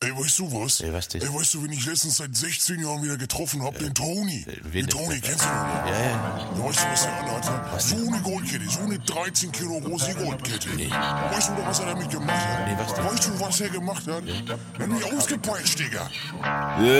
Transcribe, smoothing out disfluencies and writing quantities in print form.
Ey, weißt du was? Ey, was denn? Ey, weißt du, wen ich letztens seit 16 Jahren wieder getroffen hab? Den Toni. wen Den Toni, denn? kennst du den? Ja. Ja, weißt du, was der anhat? So eine Goldkette, so eine 13 Kilo große Goldkette. Nee. Weißt du, was er damit gemacht hat? Nee, was denn? Weißt du, was er gemacht hat? Er hat mich ausgepeitscht, Digga.